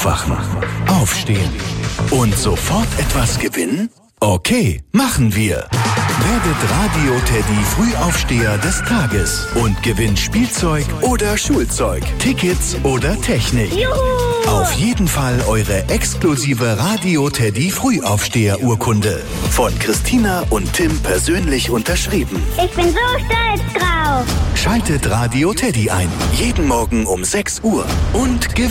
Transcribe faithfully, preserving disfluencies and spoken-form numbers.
Aufwachen, aufstehen und sofort etwas gewinnen? Okay, machen wir. Werdet Radio Teddy Frühaufsteher des Tages und gewinnt Spielzeug oder Schulzeug, Tickets oder Technik. Juhu! Auf jeden Fall eure exklusive Radio Teddy Frühaufsteher-Urkunde. Von Christina und Tim persönlich unterschrieben. Ich bin so stolz drauf. Schaltet Radio Teddy ein. Jeden Morgen um sechs Uhr. Und gewinnt.